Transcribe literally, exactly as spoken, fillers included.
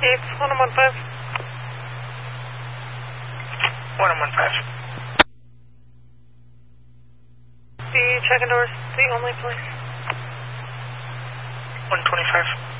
It's one one five. one one five. The check-in door is the only place. one twenty-five.